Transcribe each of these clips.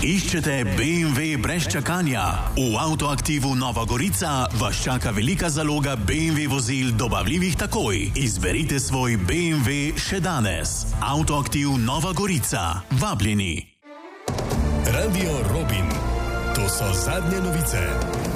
Iščete BMW brez čakanja? V Avtoaktivu Nova Gorica vas čaka velika zaloga BMW vozil dobavljivih takoj. Izberite svoj BMW še danes. Avtoaktiv Nova Gorica. Vabljeni. Radio Robin. To so zadnje novice.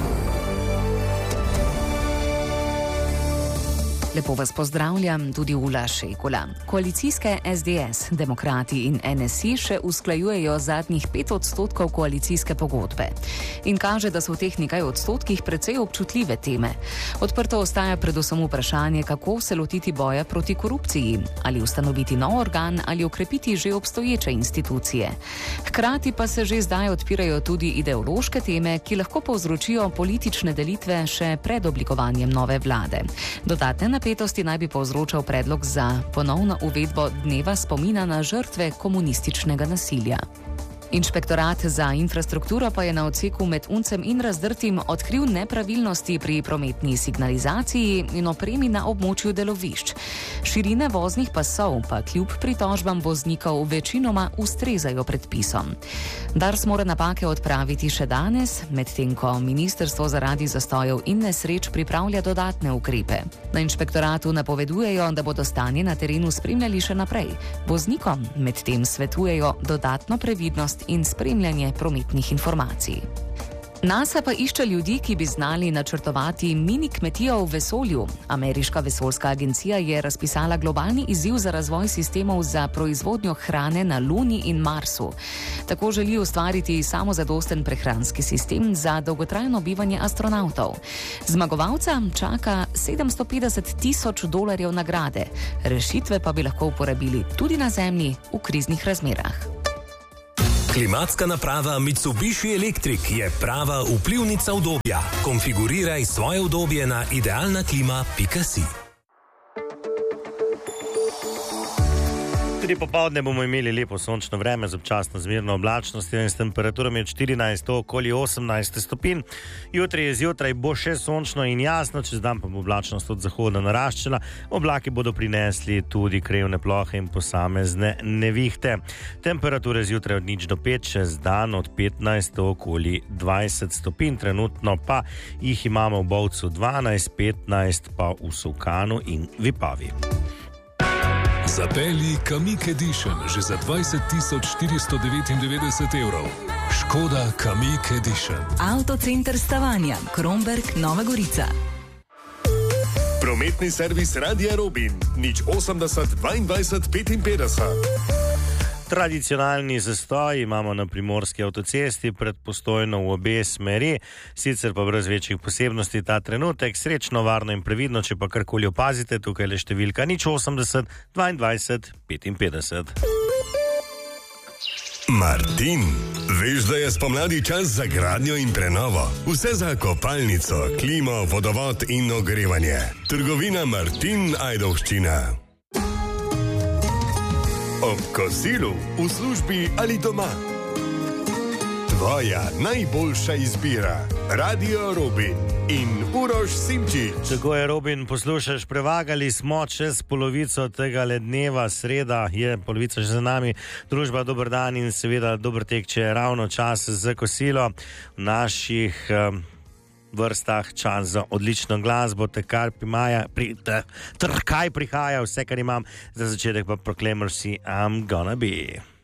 Lepo vas pozdravljam tudi Ula Šekula. Koalicijske SDS, Demokrati in NSI še usklajujejo zadnjih 5% koalicijske pogodbe. In kaže, da so v teh nekaj odstotkih precej občutljive teme. Odprto ostaja predvsem vprašanje, kako se lotiti boja proti korupciji, ali ustanoviti nov organ ali okrepiti že obstoječe institucije. Hkrati pa se že zdaj odpirajo tudi ideološke teme, ki lahko povzročijo politične delitve še pred oblikovanjem nove vlade. Dodatne napetosti naj bi povzročal predlog za ponovno uvedbo dneva spomina na žrtve komunističnega nasilja. Inšpektorat za infrastrukturo pa je na odseku med Uncem in Razdrtim odkril nepravilnosti pri prometni signalizaciji in opremi na območju delovišč. Širine voznih pasov pa kljub pritožbam voznikov večinoma ustrezajo predpisom. Dars mora napake odpraviti še danes, medtem ko ministrstvo zaradi zastojev in nesreč pripravlja dodatne ukrepe. Na inšpektoratu napovedujejo, da bodo stanje na terenu spremljali še naprej. Voznikom medtem svetujejo dodatno previdnost in spremljanje prometnih informacij. NASA pa išče ljudi, ki bi znali načrtovati mini kmetijo v vesolju. Ameriška vesoljska agencija je razpisala globalni izziv za razvoj sistemov za proizvodnjo hrane na Luni in Marsu. Tako želi ustvariti samozadosten prehranski sistem za dolgotrajno bivanje astronautov. Zmagovalca čaka $750,000 nagrade. Rešitve pa bi lahko uporabili tudi na Zemlji v kriznih razmerah. Klimatska naprava Mitsubishi Electric je prava vplivnica udobja. Konfiguriraj svoje udobje na idealnaklima.si. Tudi popoldne bomo imeli lepo sončno vreme z občasno zmerno oblačnostjo in s temperaturami od 14 do okoli 18 stopinj. Jutri zjutraj bo še sončno in jasno, čez dan pa bo oblačnost od zahoda naraščala. Oblaki bodo prinesli tudi krajevne plohe in posamezne nevihte. Temperature zjutraj od 0 do 5, čez dan od 15 do okoli 20 stopinj. Trenutno pa jih imamo v Bovcu 12, 15 pa v Sokanu in Vipavi. Zapelji Kamiq Edition že za 20.499 €. Škoda Kamiq Edition. Avtocenter Stavanja, Kromberk, Nova Gorica. Prometni servis Radia Robin 080 22 55. Tradicionalni zastoj imamo na primorski avtocesti pred Postojno v obe smeri, sicer pa brez večjih posebnosti ta trenutek. Srečno, varno in previdno, če pa karkoli opazite, tukaj le številka 080 22 55. Martin, veš, da je spomladi čas za gradnjo in prenovo. Vse za kopalnico, klimo, vodovod in ogrevanje. Trgovina Martin Ajdovščina. Ob kosilu, v službi ali doma. Tvoja najboljša izbira. Radio Robin in Uroš Simčič. Tako je, Robin, poslušaš, prevagali smo čez polovico tega dneva, sreda je polovica že za nami. Družba, dober dan in seveda dober tek, če je ravno čas za kosilo. V naših vrstah čas za odlično glasbo, kaj prihaja, vse, kar imam za začetek pa Proclaimers, I'm gonna be.